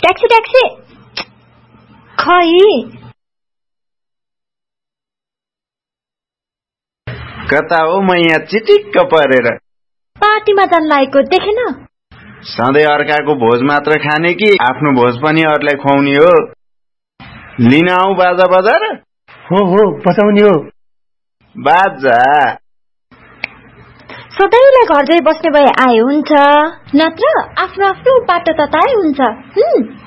taxi taxi खै कता हो म यहाँ चिटिक्क परेर पार्टीमा जान लागेको देखेन सधैँ अर्काको भोज मात्र खाने कि आफ्नो भोज पनि अरूलाई खुवाउने हो लिन आऊ बाजा बजार हो बचाउने हो बाजा सधैँलाई घर जाई बस्ने भए आए हुन्छ नत्र आफ्नो आफ्नो बाटो तताए हुन्छ